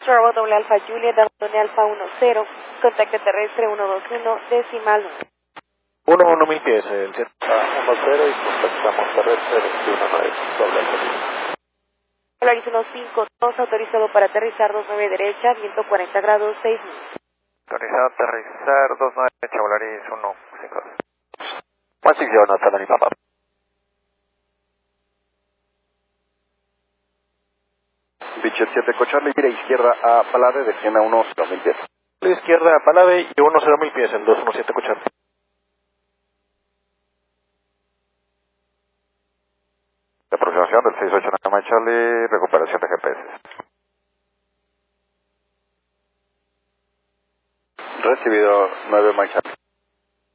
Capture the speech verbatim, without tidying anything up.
Bravo doble alfa Juliet, doble alfa uno cero, contacto terrestre uno dos uno, decimal uno uno mil pies, el siete. uno cero y contactamos terrestre veintiuno nueve, doble alfa. Polaris uno cinco dos, autorizado para aterrizar dos nueve derecha, viento cuarenta grados, seis mil. Autorizado aterrizar dos nueve derecha, Polaris uno cinco dos. one six zero, North Atlantic, Papa. Pitcher siete Charlie, gira izquierda a Palade, descienda a uno cero mil pies. La izquierda, Palade y uno cero mil pies, el dos uno siete Cochar. La aproximación del seis ocho Nama Charlie, recuperación de G P S. Recibido nueve Mike Charlie.